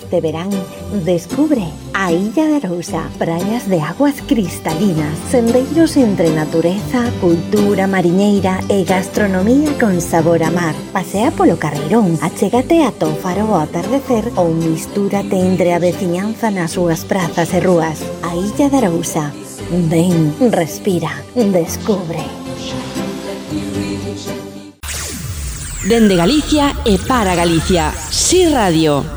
Este verán, descubre a Illa de Arousa, praias de aguas cristalinas, sendeiros entre natureza, cultura mariñeira e gastronomía con sabor a mar. Pasea polo Carreirón, achégate a Tófaro ao atardecer ou mistúrate entre a veciñanza nas súas prazas e rúas. A Illa de Arousa. Ven, respira, descubre. Dende Galicia e para Galicia, Si Radio.